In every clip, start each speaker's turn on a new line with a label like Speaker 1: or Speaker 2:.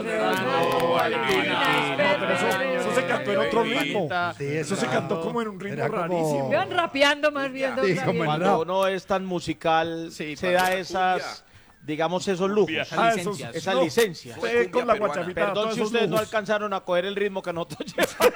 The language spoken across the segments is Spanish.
Speaker 1: Pero eso se cantó en otro ritmo.
Speaker 2: Sí,
Speaker 1: Eso se cantó como en un ritmo
Speaker 2: era como-
Speaker 1: rarísimo.
Speaker 3: Vean rapeando más bien.
Speaker 2: Sí, como el
Speaker 4: Cuando no es tan musical,
Speaker 5: Sí,
Speaker 4: se da esas, digamos, esos lujos, esas
Speaker 1: no,
Speaker 4: licencias.
Speaker 1: usted con la
Speaker 5: peruana.
Speaker 1: guachapita.
Speaker 4: Perdón
Speaker 1: todos
Speaker 4: si
Speaker 1: esos
Speaker 4: ustedes no
Speaker 1: lujos.
Speaker 4: alcanzaron a coger el ritmo que nosotros llevamos.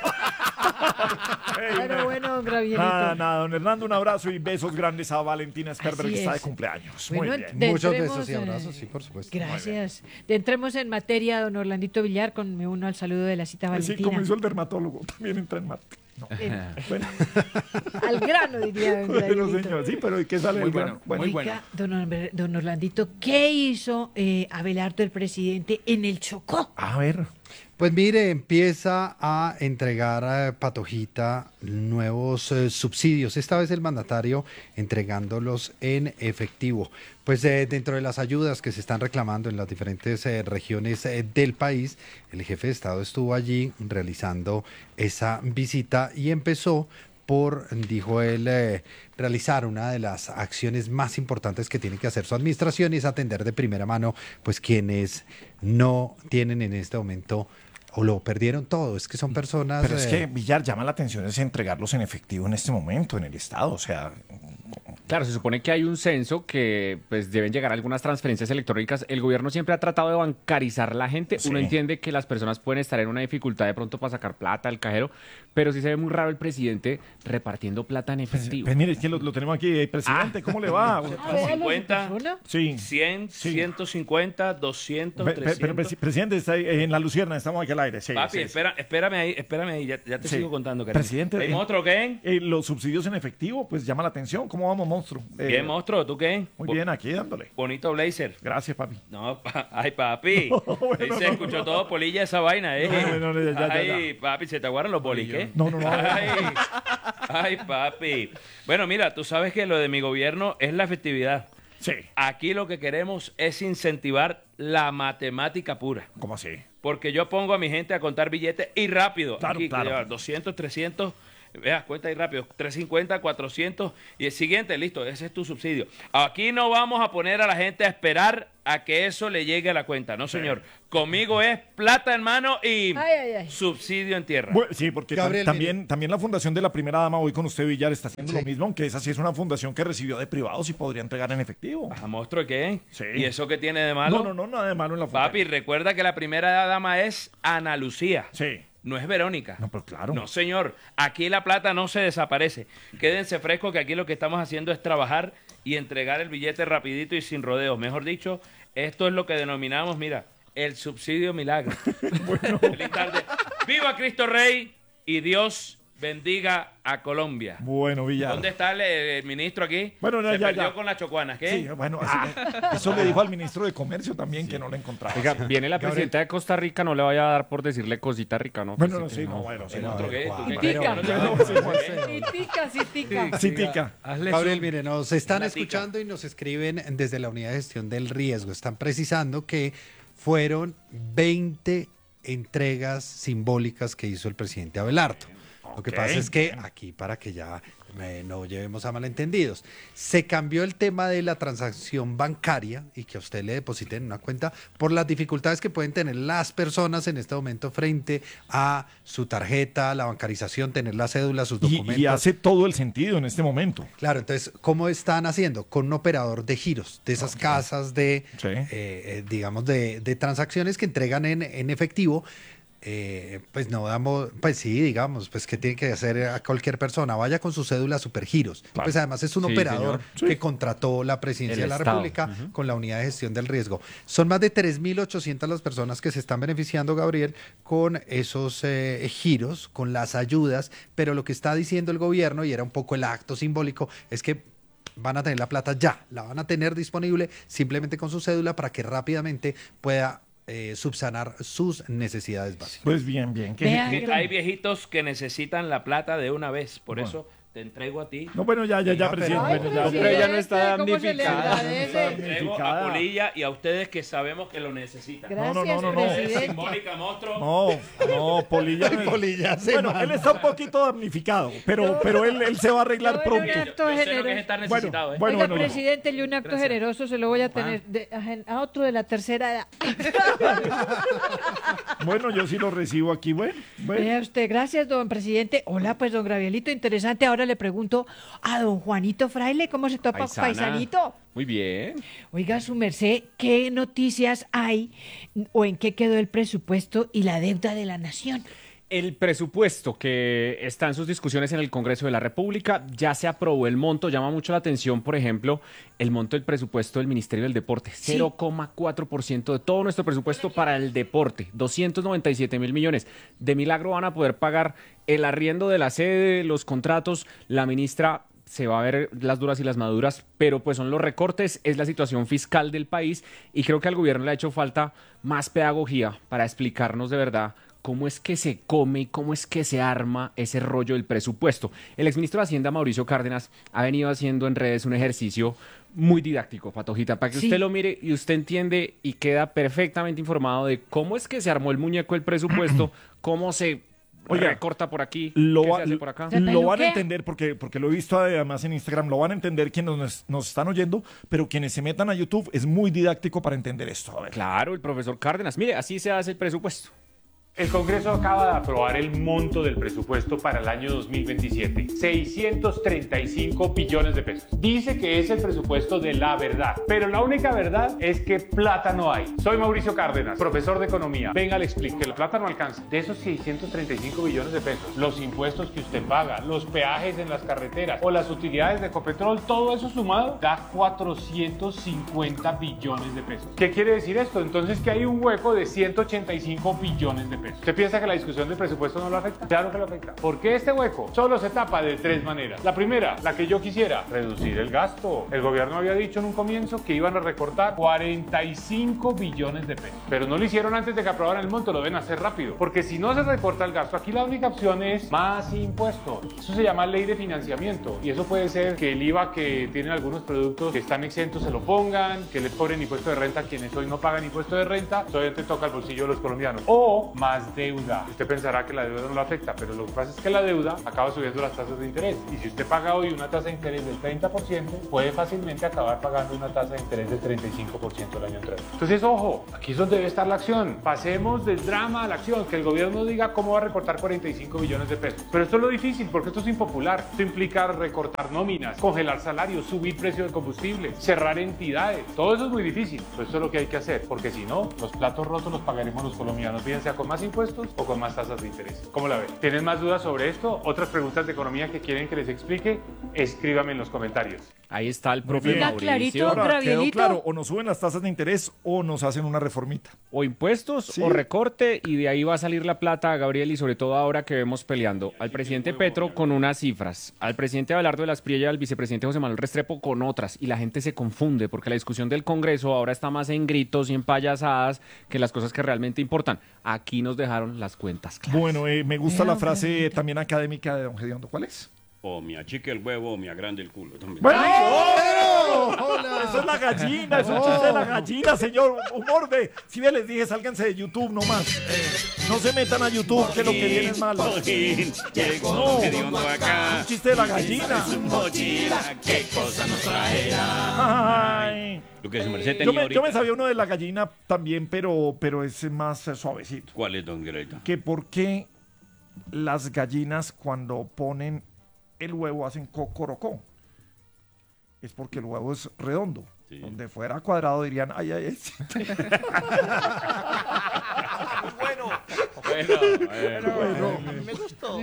Speaker 3: Pero bueno, don Gravierito.
Speaker 1: Nada, don Hernando, un abrazo y besos grandes a Valentina Sperber,
Speaker 3: Así
Speaker 1: que está de
Speaker 3: es.
Speaker 1: cumpleaños.
Speaker 3: Bueno,
Speaker 1: Muy bien.
Speaker 2: Muchos
Speaker 3: entremos,
Speaker 2: besos y abrazos, sí, por supuesto.
Speaker 3: Gracias. Entremos en materia, don Orlandito Villar, me uno al saludo de la cita
Speaker 1: Pues sí,
Speaker 3: Valentina.
Speaker 1: como hizo el dermatólogo, también entra en mate. No. Bueno,
Speaker 3: Al grano, diría don
Speaker 1: bueno,
Speaker 3: Gravierito.
Speaker 1: señor, sí, pero ¿y qué sale
Speaker 5: Muy
Speaker 1: del grano?
Speaker 5: bueno, muy
Speaker 3: Oiga, don Orlandito, ¿qué hizo Abelardo, el presidente, en el Chocó?
Speaker 1: A ver.
Speaker 2: Pues mire, empieza a entregar a Patojita nuevos subsidios, esta vez el mandatario entregándolos en efectivo. Pues dentro de las ayudas que se están reclamando en las diferentes regiones del país, el jefe de Estado estuvo allí realizando esa visita y empezó por, dijo él, realizar una de las acciones más importantes que tiene que hacer su administración y es atender de primera mano pues quienes no tienen en este momento o lo perdieron todo, es que son personas...
Speaker 1: Pero es que Villar llama la atención es entregarlos en efectivo en este momento en el Estado, o sea...
Speaker 6: Claro, se supone que hay un censo que pues deben llegar algunas transferencias electrónicas. El gobierno siempre ha tratado de bancarizar la gente.
Speaker 1: Sí.
Speaker 6: Uno entiende que las personas pueden estar en una dificultad de pronto para sacar plata al cajero, pero sí se ve muy raro el presidente repartiendo plata en efectivo.
Speaker 1: Pues mire, es que lo tenemos aquí, presidente, ¿cómo le va?
Speaker 3: Véalo,
Speaker 5: 50.
Speaker 3: persona.
Speaker 1: Sí.
Speaker 5: 100,
Speaker 1: Sí.
Speaker 5: 150, 200,
Speaker 1: Pero,
Speaker 5: 300.
Speaker 1: presidente, está ahí, en la Lucierna, estamos aquí al aire. Sí,
Speaker 5: Papi,
Speaker 1: sí, sí.
Speaker 5: espérame ahí, ya te
Speaker 1: Sí.
Speaker 5: sigo contando, cariño.
Speaker 1: Presidente,
Speaker 5: ¿Hay monstruo qué?
Speaker 1: Los subsidios en efectivo, pues llama la atención. ¿Cómo vamos, monstruo?
Speaker 5: Bien, monstruo, ¿tú qué?
Speaker 1: Muy bien, aquí dándole.
Speaker 5: Bonito blazer.
Speaker 1: Gracias, papi.
Speaker 5: No, ay, papi. Ahí se escuchó todo polilla esa vaina, ¿eh?
Speaker 1: No, ya.
Speaker 5: Ay, papi, ¿se te aguardan los bolis, qué?
Speaker 1: No.
Speaker 5: Ay, papi. Bueno, mira, tú sabes que lo de mi gobierno es la efectividad.
Speaker 1: Sí.
Speaker 5: Aquí lo que queremos es incentivar la matemática pura.
Speaker 1: ¿Cómo así?
Speaker 5: Porque yo pongo a mi gente a contar billetes y rápido.
Speaker 1: Claro,
Speaker 5: Aquí,
Speaker 1: claro.
Speaker 5: lleva 200, 300, veas, cuenta ahí rápido. 350, 400 y el siguiente, listo, ese es tu subsidio. Aquí no vamos a poner a la gente a esperar a que eso le llegue a la cuenta, no señor. Conmigo es plata en mano y
Speaker 3: Ay.
Speaker 5: subsidio en tierra.
Speaker 1: Bueno, sí, porque
Speaker 2: Gabriel,
Speaker 1: también la fundación de la primera dama, hoy con usted, Villar, está haciendo
Speaker 2: Sí.
Speaker 1: lo mismo, aunque esa sí es una fundación que recibió de privados y podría entregar en efectivo.
Speaker 5: Ajá, monstruo, ¿qué?
Speaker 1: Sí.
Speaker 5: ¿Y eso qué tiene de malo?
Speaker 1: No, nada de malo en la fundación.
Speaker 5: Papi, recuerda que la primera dama es Ana Lucía.
Speaker 1: Sí.
Speaker 5: No es Verónica.
Speaker 1: No, pero claro.
Speaker 5: No, señor. Aquí la plata no se desaparece. Quédense frescos que aquí lo que estamos haciendo es trabajar y entregar el billete rapidito y sin rodeos. Mejor dicho, esto es lo que denominamos, mira, el subsidio milagro. Feliz tarde. ¡Viva Cristo Rey! Y Dios bendiga a Colombia.
Speaker 1: Bueno, Villar.
Speaker 5: ¿Dónde está el ministro aquí?
Speaker 1: Bueno, no,
Speaker 5: Se
Speaker 1: ya.
Speaker 5: perdió con las chocuanas, ¿qué?
Speaker 1: Sí, bueno, eso le dijo al ministro de Comercio también que no lo encontraba.
Speaker 6: Oiga, viene la presidenta de Costa Rica, no le vaya a dar por decirle cosita rica, ¿no?
Speaker 1: Bueno, no,
Speaker 6: Pues sí,
Speaker 1: sí, no, bueno, sí.
Speaker 5: ¿El
Speaker 1: no,
Speaker 5: monstruo qué?
Speaker 2: Juan,
Speaker 5: ¿Tú qué?
Speaker 3: pero-
Speaker 5: ¿No te-
Speaker 1: Bueno, sí, bueno.
Speaker 3: Sí, tica.
Speaker 1: Sí, tica.
Speaker 2: Gabriel, mire, nos están
Speaker 5: Una tica.
Speaker 2: escuchando y nos escriben desde la unidad de gestión del riesgo. Están precisando que fueron 20 entregas simbólicas que hizo el presidente Abelardo. Lo que
Speaker 1: Ok.
Speaker 2: pasa es que aquí, para que ya no llevemos a malentendidos, se cambió el tema de la transacción bancaria y que a usted le depositen en una cuenta por las dificultades que pueden tener las personas en este momento frente a su tarjeta, la bancarización, tener la cédula, sus documentos.
Speaker 1: Y hace todo el sentido en este momento.
Speaker 2: Claro, entonces, ¿cómo están haciendo? Con un operador de giros, de esas casas de,
Speaker 1: Sí.
Speaker 2: digamos, de transacciones que entregan en efectivo. Pues no damos, pues sí, digamos, pues que tiene que hacer a cualquier persona, vaya con su cédula a Supergiros.
Speaker 1: Claro.
Speaker 2: Pues además es un
Speaker 6: Sí,
Speaker 2: operador
Speaker 1: señor.
Speaker 2: que contrató la presidencia
Speaker 6: El
Speaker 2: de la
Speaker 6: Estado.
Speaker 2: República con la unidad de gestión del riesgo. Son más de 3.800 las personas que se están beneficiando, Gabriel, con esos giros, con las ayudas, pero lo que está diciendo el gobierno, y era un poco el acto simbólico, es que van a tener la plata ya, la van a tener disponible simplemente con su cédula para que rápidamente pueda subsanar sus necesidades básicas.
Speaker 1: Pues bien.
Speaker 3: Vean.
Speaker 5: Que hay viejitos que necesitan la plata de una vez, por
Speaker 1: Bueno.
Speaker 5: eso te entrego a ti.
Speaker 7: No, bueno, ya, presidente.
Speaker 3: Ay,
Speaker 7: Bueno, ya.
Speaker 6: Pero ella no está
Speaker 3: ¿cómo se le
Speaker 6: damnificada.
Speaker 3: agradece?
Speaker 5: Entrego a Polilla y a ustedes que sabemos que lo necesitan.
Speaker 3: Gracias,
Speaker 7: no.
Speaker 3: presidente.
Speaker 5: Simbólica, monstruo.
Speaker 7: No, Polilla.
Speaker 2: Polilla se
Speaker 7: Bueno,
Speaker 2: manda.
Speaker 7: él está un poquito damnificado, pero él se va a arreglar
Speaker 3: Yo,
Speaker 7: pronto.
Speaker 3: acto
Speaker 5: Yo sé lo que es
Speaker 3: generoso.
Speaker 5: estar necesitado, ¿eh?
Speaker 7: Bueno,
Speaker 3: Oiga,
Speaker 7: bueno.
Speaker 3: presidente, y un acto generoso se lo voy a tener a otro de la tercera edad.
Speaker 7: Bueno, yo sí lo recibo aquí, bueno.
Speaker 3: Vea usted, gracias, don presidente. Hola, pues, don Gravielito, interesante. Ahora le pregunto a don Juanito Fraile, ¿cómo se topa,
Speaker 6: Paisana.
Speaker 3: paisanito?
Speaker 6: Muy bien.
Speaker 3: Oiga, su merced, ¿qué noticias hay o en qué quedó el presupuesto y la deuda de la nación?
Speaker 6: El presupuesto que está en sus discusiones en el Congreso de la República ya se aprobó el monto. Llama mucho la atención, por ejemplo, el monto del presupuesto del Ministerio del Deporte.
Speaker 3: Sí.
Speaker 6: 0,4% de todo nuestro presupuesto para el deporte. 297.000 millones. De milagro van a poder pagar el arriendo de la sede, los contratos. La ministra se va a ver las duras y las maduras, pero pues son los recortes, es la situación fiscal del país y creo que al gobierno le ha hecho falta más pedagogía para explicarnos de verdad cómo es que se come y cómo es que se arma ese rollo del presupuesto. El exministro de Hacienda, Mauricio Cárdenas, ha venido haciendo en redes un ejercicio muy didáctico, Patojita, para que
Speaker 3: Sí.
Speaker 6: usted lo mire y usted entiende y queda perfectamente informado de cómo es que se armó el muñeco del presupuesto, cómo se recorta por aquí, qué se hace por acá.
Speaker 3: ¿Se
Speaker 7: Lo van a
Speaker 3: peluquea?
Speaker 7: entender porque lo he visto además en Instagram, lo van a entender quienes nos están oyendo, pero quienes se metan a YouTube es muy didáctico para entender esto. A ver.
Speaker 6: Claro, el profesor Cárdenas. Mire, así se hace el presupuesto.
Speaker 8: El Congreso acaba de aprobar el monto del presupuesto para el año 2027, 635 billones de pesos. Dice que es el presupuesto de la verdad, pero la única verdad es que plata no hay. Soy Mauricio Cárdenas, profesor de economía. Venga, le explico que la plata no alcanza. De esos 635 billones de pesos, los impuestos que usted paga, los peajes en las carreteras o las utilidades de Ecopetrol, todo eso sumado da 450 billones de pesos. ¿Qué quiere decir esto? Entonces que hay un hueco de 185 billones de pesos. ¿Usted piensa que la discusión del presupuesto no lo afecta? Claro que lo afecta. Porque este hueco solo se tapa de tres maneras. La primera, la que yo quisiera, reducir el gasto. El gobierno había dicho en un comienzo que iban a recortar 45 billones de pesos. Pero no lo hicieron antes de que aprobaran el monto, lo deben hacer rápido. Porque si no se recorta el gasto, aquí la única opción es más impuestos. Eso se llama ley de financiamiento. Y eso puede ser que el IVA que tienen algunos productos que están exentos se lo pongan, que les cobren impuesto de renta a quienes hoy no pagan impuesto de renta, obviamente toca el bolsillo de los colombianos. O más deuda. Usted pensará que la deuda no lo afecta, pero lo que pasa es que la deuda acaba subiendo las tasas de interés. Y si usted paga hoy una tasa de interés del 30%, puede fácilmente acabar pagando una tasa de interés del 35% el año entrante. Entonces, ojo, aquí es donde debe estar la acción. Pasemos del drama a la acción, que el gobierno diga cómo va a recortar 45 billones de pesos. Pero esto es lo difícil, porque esto es impopular. Esto implica recortar nóminas, congelar salarios, subir precios de combustible, cerrar entidades. Todo eso es muy difícil, pero esto es lo que hay que hacer, porque si no, los platos rotos los pagaremos los colombianos, bien sea con más impuestos o con más tasas de interés. ¿Cómo la ven? ¿Tienen más dudas sobre esto? ¿Otras preguntas de economía que quieren que les explique? Escríbame en los comentarios.
Speaker 6: Ahí está el profe
Speaker 7: bien.
Speaker 6: Mauricio.
Speaker 3: Clarito.
Speaker 7: Ahora, quedó
Speaker 3: Gravielito.
Speaker 7: claro, o nos suben las tasas de interés o nos hacen una reformita.
Speaker 6: O impuestos
Speaker 7: Sí.
Speaker 6: o recorte y de ahí va a salir la plata, Gabriel, y sobre todo ahora que vemos peleando al presidente Petro con unas cifras, al presidente Abelardo de la Espriella y al vicepresidente José Manuel Restrepo con otras, y la gente se confunde porque la discusión del Congreso ahora está más en gritos y en payasadas que las cosas que realmente importan. Aquí nos dejaron las cuentas claras.
Speaker 7: Bueno, me gusta la frase también académica de don Gediondo. ¿Cuál es?
Speaker 9: O me achique el huevo o me agrande el culo también.
Speaker 7: ¡Bueno! Eso es la gallina, es un chiste de la gallina, señor. Humor de... Si bien les dije, sálganse de YouTube nomás. No se metan a YouTube, que lo que viene es malo.
Speaker 9: Llegó
Speaker 7: No,
Speaker 9: Gediondo acá.
Speaker 7: un chiste de la gallina.
Speaker 9: Es un mochila, qué cosa nos traerá.
Speaker 7: Ay.
Speaker 9: Lo que su merced
Speaker 7: Yo
Speaker 9: tenía
Speaker 7: me
Speaker 9: ahorita.
Speaker 7: sabía uno de la gallina también, pero es más suavecito.
Speaker 9: ¿Cuál es, don Greta?
Speaker 7: Que por qué las gallinas cuando ponen el huevo hacen cocorocó. Es porque el huevo es redondo.
Speaker 9: Sí.
Speaker 7: Donde fuera cuadrado dirían, ay, ay, ay.
Speaker 6: Bueno,
Speaker 4: Me gustó.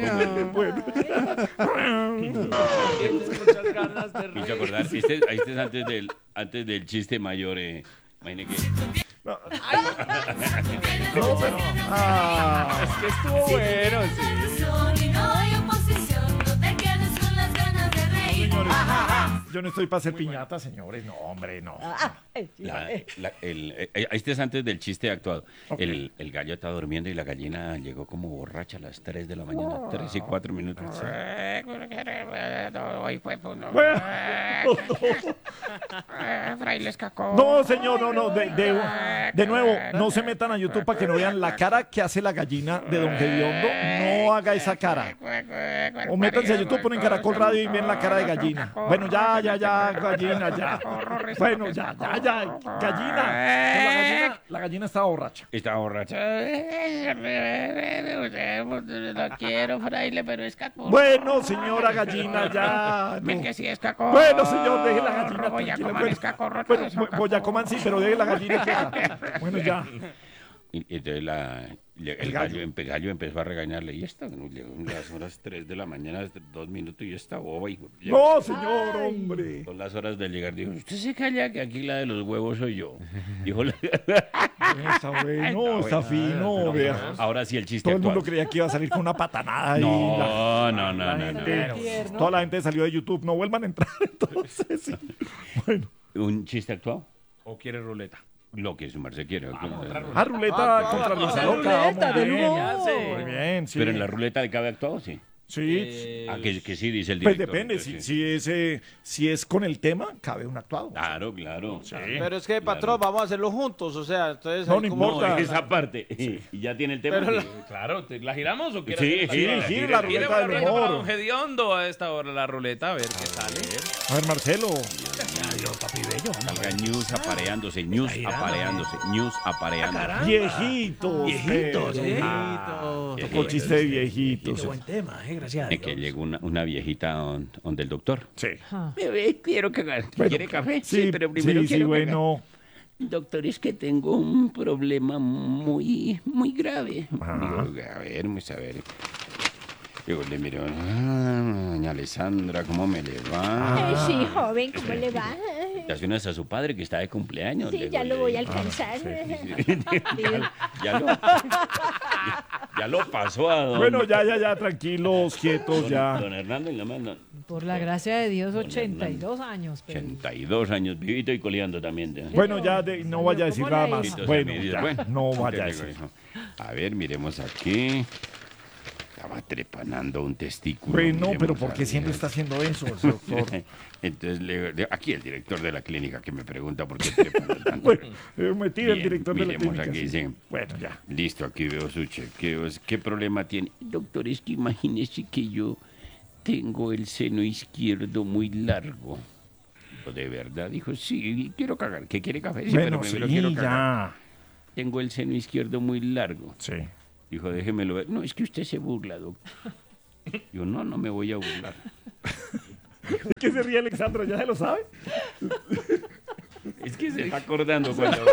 Speaker 5: Muchas ganas de
Speaker 9: Me hizo
Speaker 5: reír.
Speaker 9: acordar. Este es antes del chiste mayor. Imagine que.
Speaker 7: No, pero... Ah,
Speaker 6: es que estuvo bueno, sí.
Speaker 10: Y no hay oposición, no te quedes con las ganas de reír.
Speaker 7: señores. Yo no estoy para hacer piñata, señores. No, hombre, no.
Speaker 9: Este es antes del chiste actuado. El gallo está durmiendo y la gallina llegó como borracha a las 3 de la mañana. 3 y 4 minutos.
Speaker 8: Frailes cacó.
Speaker 7: No, señor, no. De nuevo, no se metan a YouTube para que no vean la cara que hace la gallina de Don Gediondo. No haga esa cara. O métanse a YouTube, ponen Caracol Radio y ven la cara de gallina. Bueno, ya, gallina, ya. Bueno, ya. Gallina. La gallina estaba borracha.
Speaker 9: Estaba borracha.
Speaker 8: Lo quiero, fraile, pero es cacó.
Speaker 7: Bueno, señora gallina, ya.
Speaker 8: Ven que sí es cacó.
Speaker 7: Bueno, señor, deje la gallina.
Speaker 8: Boyacoman es cacó.
Speaker 7: Boyacoman sí, pero deje la gallina quieta. Bueno, ya.
Speaker 9: Y entonces el gallo empezó a regañarle. Y esta, llegó a las horas 3 de la mañana, 2 minutos, y esta boba.
Speaker 7: No, señor, hombre.
Speaker 9: Son las horas de llegar. Dijo, usted se calla que aquí la de los huevos soy yo. Dijo,
Speaker 7: está bueno, está fino, vea.
Speaker 9: Ahora sí el chiste
Speaker 7: Todo el mundo
Speaker 9: actual.
Speaker 7: creía que iba a salir con una patanada.
Speaker 9: No.
Speaker 7: Toda la gente salió de YouTube. No vuelvan a entrar, entonces. Sí. Bueno.
Speaker 9: ¿Un chiste actuado?
Speaker 5: ¿O quiere ruleta?
Speaker 9: Lo que su merced quiere.
Speaker 7: Ruleta contra Luisa Loca. Muy bien, sí.
Speaker 9: Pero en la ruleta cabe actuado, sí.
Speaker 7: Sí.
Speaker 9: Que sí, dice el
Speaker 7: Pues
Speaker 9: director.
Speaker 7: depende, si es con el tema, cabe un actuado.
Speaker 9: Claro. Sí.
Speaker 4: Pero es que, patrón, vamos a hacerlo juntos, o sea, entonces...
Speaker 7: No importa.
Speaker 9: No, esa parte. Y ya tiene el tema.
Speaker 4: Pero
Speaker 5: Claro, ¿la giramos o
Speaker 9: Sí,
Speaker 5: quieres?
Speaker 7: la ruleta del
Speaker 5: para
Speaker 7: humor.
Speaker 5: Don Gediondo a esta hora, la ruleta, a ver qué sale.
Speaker 7: A ver, Marcelo.
Speaker 9: Salga News apareándose.
Speaker 7: Viejitos. Tocó chiste de viejitos.
Speaker 9: Es que llegó una viejita donde el doctor.
Speaker 7: Sí.
Speaker 9: Bebé, quiero cagar. ¿Quiere café?
Speaker 7: Sí,
Speaker 9: pero primero
Speaker 7: sí,
Speaker 9: quiero
Speaker 7: bueno.
Speaker 9: cagar. Doctor, es que tengo un problema muy grave. Digo, a ver. Digo, le miro, doña Alessandra, ¿cómo me le va?
Speaker 10: Sí, joven, ¿cómo le va?
Speaker 9: Felicitaciones a su padre que está de cumpleaños.
Speaker 10: Sí, ya lo voy a alcanzar.
Speaker 9: Ya lo pasó a don...
Speaker 7: Bueno, ya, tranquilos, quietos, ya.
Speaker 9: Don Hernando y la mano.
Speaker 3: Por la gracia de Dios, 82 años. Pero...
Speaker 9: 82 años, vivito y coleando también.
Speaker 7: Bueno, ya no vaya a decir nada más.
Speaker 9: Bendito sea
Speaker 7: Bueno,
Speaker 9: mi Dios.
Speaker 7: ya,
Speaker 9: Bueno,
Speaker 7: no vaya a
Speaker 9: entonces,
Speaker 7: decir.
Speaker 9: A ver, miremos aquí. Estaba trepanando un testículo.
Speaker 7: Bueno,
Speaker 9: miremos
Speaker 7: pero
Speaker 9: a
Speaker 7: ¿por qué
Speaker 9: ver.
Speaker 7: siempre está haciendo eso, doctor?
Speaker 9: Entonces, aquí el director de la clínica que me pregunta por qué trepando tanto.
Speaker 7: Bueno, me tira el
Speaker 9: Bien,
Speaker 7: director de la
Speaker 9: miremos
Speaker 7: clínica.
Speaker 9: aquí,
Speaker 7: sí.
Speaker 9: sí.
Speaker 7: Bueno, ya.
Speaker 9: Listo, aquí veo su chequeo. ¿Qué problema tiene? Doctor, es que imagínese que yo tengo el seno izquierdo muy largo. ¿De verdad? Dijo, sí, quiero cagar. ¿Qué quiere café? Sí,
Speaker 7: Bueno,
Speaker 9: pero primero
Speaker 7: sí,
Speaker 9: quiero cagar.
Speaker 7: ya.
Speaker 9: Tengo el seno izquierdo muy largo.
Speaker 7: Sí.
Speaker 9: Dijo, déjemelo ver. No, es que usted se burla, doctor. Yo, no me voy a burlar.
Speaker 7: ¿Qué se ríe Alexandra? ¿Ya se lo sabe?
Speaker 9: Es que se está acordando cuando...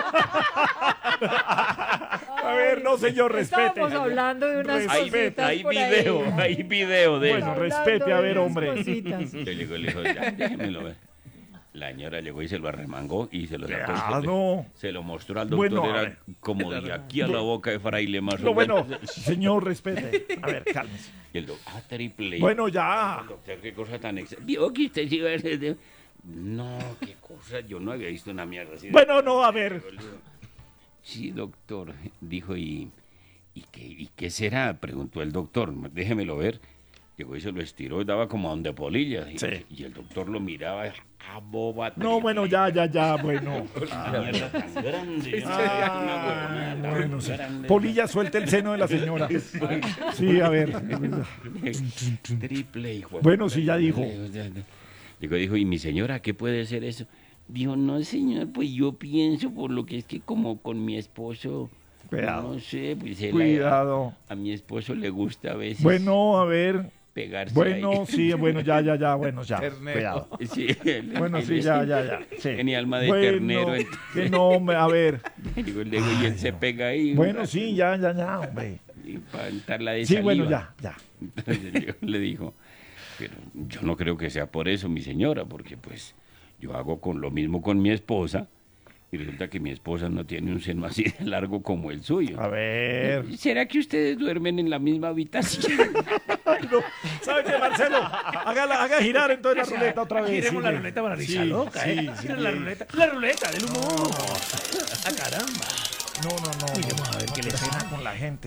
Speaker 7: A ver, no, señor, respete.
Speaker 3: Estábamos hablando de unas cositas
Speaker 9: Hay
Speaker 3: por ahí.
Speaker 9: video de
Speaker 7: Bueno,
Speaker 9: eso.
Speaker 7: respete, a ver, hombre.
Speaker 9: Le dijo, ya, déjemelo ver. La señora llegó y se lo arremangó y se lo sacó.
Speaker 7: Ah, no.
Speaker 9: Se lo mostró al doctor.
Speaker 7: Bueno, a
Speaker 9: era
Speaker 7: ver.
Speaker 9: como de aquí a la boca de fraile más
Speaker 7: No,
Speaker 9: o menos.
Speaker 7: bueno, señor, respete. A ver, cálmese.
Speaker 9: Y el doctor, triple.
Speaker 7: Bueno, ya.
Speaker 9: Doctor, qué cosa tan vio que usted se iba a hacer no, qué cosa. Yo no había visto una mierda así.
Speaker 7: Bueno, no, a ver.
Speaker 9: Sí, doctor. Dijo, ¿y qué será? Preguntó el doctor. Déjemelo ver. Llegó y se lo estiró y daba como a donde polillas.
Speaker 7: Sí.
Speaker 9: Y el doctor lo miraba boba.
Speaker 7: No, bueno, ya, bueno.
Speaker 9: Mierda tan grande. Yo no
Speaker 7: Ah,
Speaker 9: sabía que una huevonada tan
Speaker 7: bueno, sí.
Speaker 9: grande.
Speaker 7: Polilla, suelta el seno de la señora. Sí, a ver.
Speaker 9: Triple, hijo.
Speaker 7: Bueno, sí, ya dijo.
Speaker 9: Dijo, ¿y mi señora qué puede ser eso? Dijo, no, señor, pues yo pienso por lo que es que como con mi esposo...
Speaker 7: Cuidado.
Speaker 9: No sé, pues
Speaker 7: Cuidado.
Speaker 9: A mi esposo le gusta a veces...
Speaker 7: Bueno, a ver.
Speaker 9: Pegarse
Speaker 7: Bueno,
Speaker 9: ahí.
Speaker 7: sí, bueno, ya, bueno, ya. Cuidado.
Speaker 9: Sí,
Speaker 7: Bueno, sí, ya. Sí.
Speaker 9: Tenía alma de
Speaker 7: Bueno,
Speaker 9: ternero.
Speaker 7: que no, hombre, a ver.
Speaker 9: Digo, y él se pega ahí.
Speaker 7: Bueno, sí, ya, hombre.
Speaker 9: Y para untarla de
Speaker 7: Sí,
Speaker 9: saliva.
Speaker 7: bueno, ya.
Speaker 9: Entonces le dijo, pero yo no creo que sea por eso, mi señora, porque pues yo hago con lo mismo con mi esposa Y resulta que mi esposa no tiene un seno así de largo como el suyo.
Speaker 7: A ver.
Speaker 9: ¿Será que ustedes duermen en la misma habitación?
Speaker 7: ¿Sabe qué, Marcelo? Haga girar entonces la ruleta otra vez.
Speaker 5: Giremos la
Speaker 7: sigue.
Speaker 5: ruleta para risa
Speaker 7: Sí,
Speaker 5: loca,
Speaker 7: sí,
Speaker 5: ¿eh?
Speaker 7: sí,
Speaker 5: La
Speaker 7: sí.
Speaker 5: ruleta del humor. ¡Ah, caramba!
Speaker 7: No.
Speaker 5: Miremos a ver qué le
Speaker 7: pena con la gente.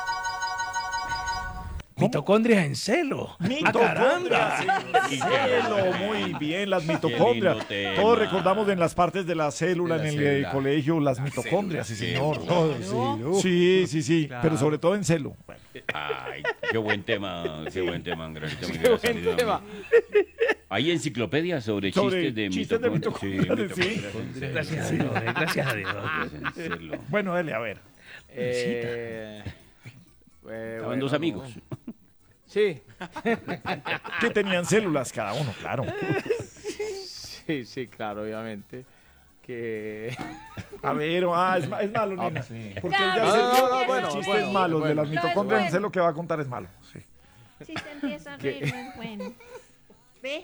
Speaker 5: Mitocondrias en celo.
Speaker 7: Mitocondrias en celo, muy bien, las mitocondrias.
Speaker 9: lindo tema.
Speaker 7: Todos recordamos en las partes de la célula,
Speaker 9: De la
Speaker 7: en el
Speaker 9: célula.
Speaker 7: colegio, las mitocondrias, sí,
Speaker 9: célula,
Speaker 7: señor.
Speaker 2: Todos,
Speaker 7: Sí, pero sobre todo en celo. Bueno,
Speaker 9: Ay, qué buen tema, Angelito.
Speaker 5: Qué buen tema.
Speaker 9: Hay enciclopedias sobre
Speaker 7: Sobre
Speaker 9: chistes de
Speaker 7: mitocondrias, sí.
Speaker 9: mitocondrias.
Speaker 5: Gracias a Dios, gracias a Dios.
Speaker 9: En celo.
Speaker 7: Bueno, dele, a ver.
Speaker 9: Estaban dos amigos.
Speaker 5: Sí,
Speaker 7: Que tenían células cada uno, claro.
Speaker 5: sí, claro, obviamente. Que...
Speaker 7: A ver, es malo, nena. Porque él ya
Speaker 10: No,
Speaker 7: se
Speaker 10: no,
Speaker 7: dio
Speaker 10: no,
Speaker 7: los
Speaker 10: bueno,
Speaker 7: chistes
Speaker 10: bueno,
Speaker 7: malos de las
Speaker 10: bueno.
Speaker 7: mitocondrias,
Speaker 10: No, es
Speaker 7: en celo que va a contar es malo. Sí.
Speaker 10: Si se empieza a reír, no es bueno. ¿Ve?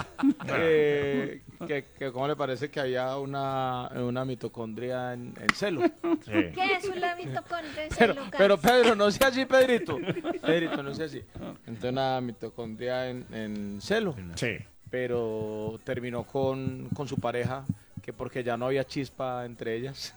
Speaker 5: que ¿cómo le parece que había una mitocondria en celo?
Speaker 10: ¿Qué es una mitocondria?
Speaker 5: Pero Pedro, no sea así, Pedrito. Pedrito, no sea así. Entonces una mitocondria en celo.
Speaker 7: Sí.
Speaker 5: Pero terminó con su pareja, que porque ya no había chispa entre ellas.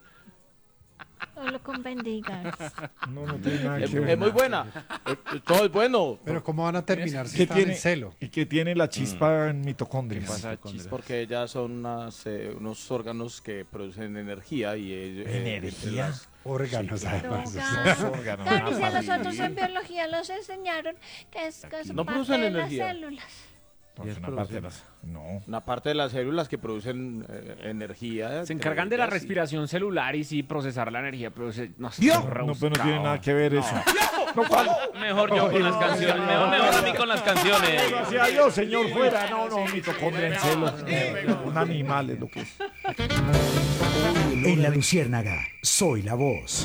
Speaker 10: Solo con bendigas.
Speaker 7: No tiene nada
Speaker 5: Es,
Speaker 7: que ver.
Speaker 5: es muy buena. Todo es bueno.
Speaker 2: Pero ¿cómo van a terminar si
Speaker 7: ¿Qué
Speaker 2: están
Speaker 7: tiene,
Speaker 2: en celo?
Speaker 7: ¿Y qué tiene la chispa en mitocondrias?
Speaker 5: Porque ellas son unos órganos que producen energía y
Speaker 7: ¿Energía?
Speaker 2: Órganos, además.
Speaker 7: Los órganos.
Speaker 10: Claro, y si a nosotros en biología nos enseñaron que es
Speaker 5: No
Speaker 10: parte
Speaker 5: producen
Speaker 10: de
Speaker 5: energía.
Speaker 10: las células.
Speaker 7: Pues una parte de las... No.
Speaker 5: una parte de las células que producen energía.
Speaker 6: Se encargan de la
Speaker 5: ellas,
Speaker 6: respiración celular y sí procesar la energía, pero no,
Speaker 7: No, pues no tiene nada que ver eso. No, ¿cuál?
Speaker 5: Mejor yo con las canciones. Mejor a mí con las canciones.
Speaker 7: Gracias a Dios, señor, fuera. No, mitocondria en celo. Un animal es lo que es.
Speaker 11: En La Luciérnaga, soy la voz.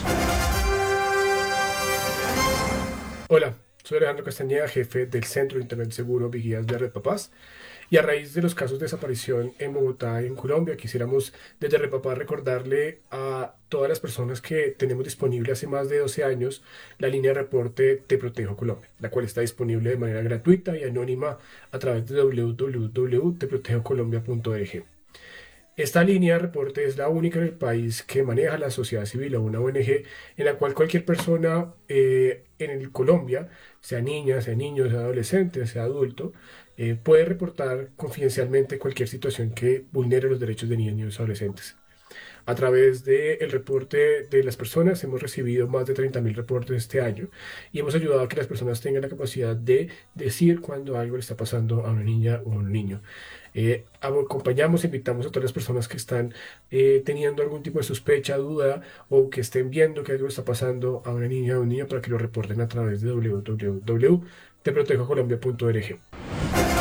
Speaker 12: Hola, soy Alejandro Castañeda, jefe del Centro de Internet Seguro Vigías de Red Papás. Y a raíz de los casos de desaparición en Bogotá y en Colombia, quisiéramos desde Red Papás recordarle a todas las personas que tenemos disponible hace más de 12 años la línea de reporte Te Protejo Colombia, la cual está disponible de manera gratuita y anónima a través de www.teprotejocolombia.org. Esta línea de reporte es la única en el país que maneja la sociedad civil o una ONG en la cual cualquier persona en Colombia, sea niña, sea niño, sea adolescente, sea adulto, puede reportar confidencialmente cualquier situación que vulnere los derechos de niños y adolescentes. A través del reporte de las personas hemos recibido más de 30.000 reportes este año y hemos ayudado a que las personas tengan la capacidad de decir cuando algo le está pasando a una niña o a un niño. Acompañamos, invitamos a todas las personas que están teniendo algún tipo de sospecha, duda o que estén viendo que algo le está pasando a una niña o a un niño para que lo reporten a través de www.teprotejocolombia.org.